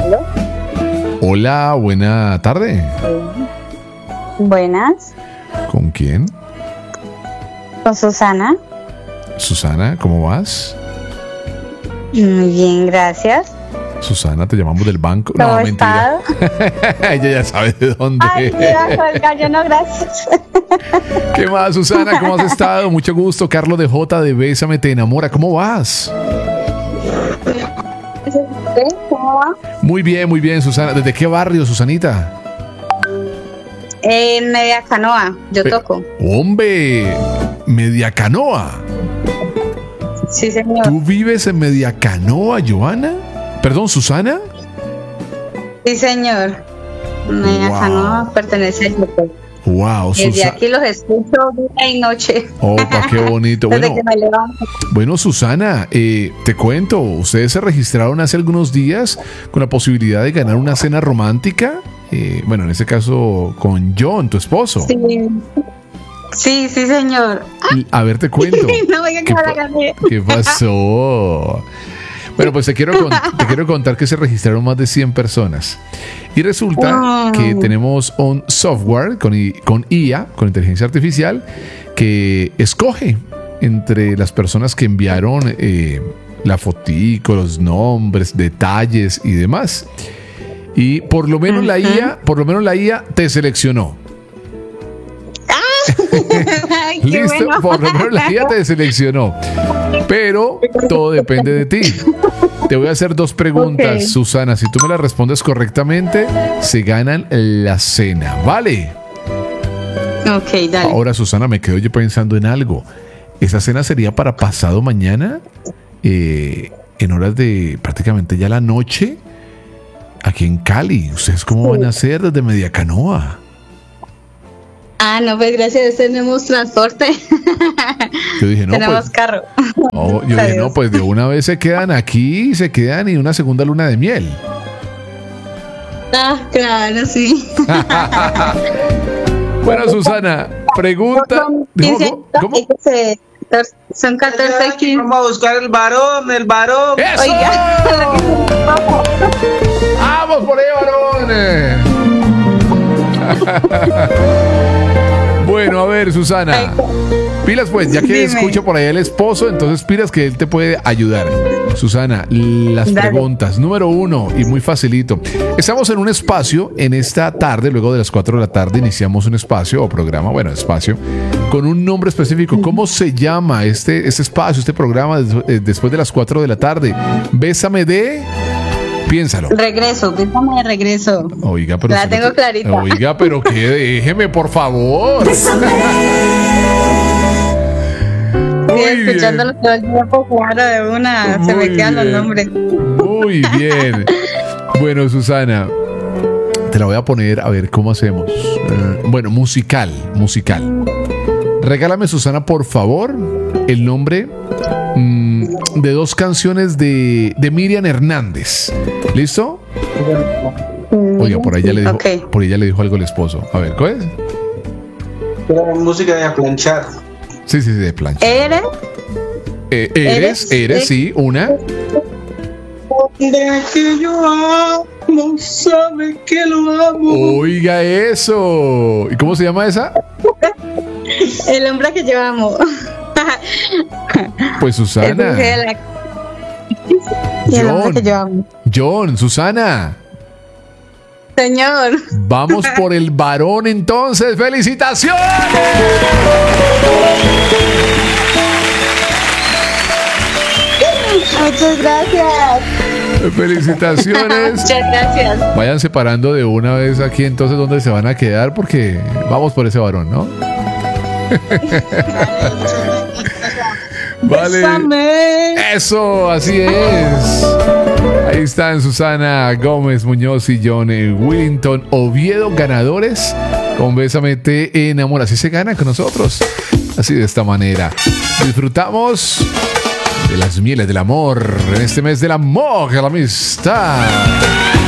¿Aló? Hola, buena tarde. Buenas. ¿Con quién? Con Susana. Susana, ¿cómo vas? Muy bien, gracias. Susana, te llamamos del banco. ¿Cómo No, has mentira. Ella ya sabe de dónde. Ay, me iba a colgar, yo no, gracias. ¿Qué más, Susana? ¿Cómo has estado? Mucho gusto. Carlos de J de Bésame Te Enamora. ¿Cómo vas? ¿Cómo va? Muy bien, Susana. ¿Desde qué barrio, Susanita? En Media Canoa, yo toco. ¡Hombre! Mediacanoa. Sí, señor. ¿Tú vives en Mediacanoa, Joana? Perdón, ¿Susana? Sí, señor. Media Wow. Canoa pertenece a YouTube. Wow, Desde Susana. aquí los escucho día y noche. Opa, qué bonito. Desde Bueno, que me levanto. bueno, Susana, te cuento, ustedes se registraron hace algunos días con la posibilidad de ganar una cena romántica. Bueno, en este caso con John, tu esposo. Sí, señor. A ver, te cuento. No, oiga, que la gané. ¿Qué pasó? Bueno, pues te quiero contar que se registraron más de 100 personas. Y resulta que tenemos un software con IA, con inteligencia artificial, que escoge entre las personas que enviaron la fotico, los nombres, detalles y demás. Y por lo menos la IA te seleccionó. Ay, qué Listo, bueno. por lo menos la IA te seleccionó. Pero todo depende de ti. Te voy a hacer 2 preguntas, Ok. Susana. Si tú me las respondes correctamente, se ganan la cena, ¿vale? Ok, dale. Ahora, Susana, me quedo yo pensando en algo. ¿Esa cena sería para pasado mañana? En horas de prácticamente ya la noche, aquí en Cali. ¿Ustedes cómo van a hacer desde Mediacanoa? No, pues gracias a este tenemos transporte. Yo dije, no, Tenemos pues, carro. yo dije, no, pues de una vez se quedan aquí, se quedan y una segunda luna de miel. Claro, sí. Bueno, Susana, pregunta. ¿Cómo? Son 14, 15. Vamos a buscar el varón. ¡Eso! Oiga. ¡Vamos por ahí, varones! Bueno, a ver, Susana. Pilas, pues, ya que Dime. escucho por ahí el esposo, entonces pilas que él te puede ayudar. Susana, las Dale. preguntas. Número 1, y muy facilito. Estamos en un espacio en esta tarde, luego de las 4 de la tarde, iniciamos un espacio o programa, espacio, con un nombre específico. ¿Cómo se llama este espacio, este programa después de las 4 de la tarde? Bésame de... Piénsalo. Regreso, bésame de regreso. Oiga, pero... La tengo clarita. Oiga, pero que déjeme, por favor. Estoy escuchándolo todo el tiempo, claro, de una. Se me Muy quedan los bien. nombres. Muy bien. Bueno, Susana, te la voy a poner a ver cómo hacemos. Bueno, musical. Regálame, Susana, por favor, el nombre de 2 canciones de Miriam Hernández. ¿Listo? Oiga, por ahí ya le dijo, Ok. por ahí ya le dijo algo el esposo. A ver, ¿cuál es? Era música de planchar. Sí, de plancha. ¿Eres? Eres, sí, una. De que yo amo, sabe que lo amo. Oiga eso. ¿Y cómo se llama esa? El hombre que yo amo. Pues Susana. El hombre que yo amo. John, Susana. Señor. Vamos por el varón entonces. ¡Felicitaciones! Muchas gracias. Felicitaciones. Muchas gracias. Vayan separando de una vez aquí entonces dónde se van a quedar porque vamos por ese varón, ¿no? Vale. Bésame. Eso, así es. Ahí están Susana Gómez Muñoz y John Willington Oviedo, ganadores con Bésame Te Enamora. Así se gana con nosotros. Así de esta manera. Disfrutamos de las mieles del amor en este mes del amor, de la amistad.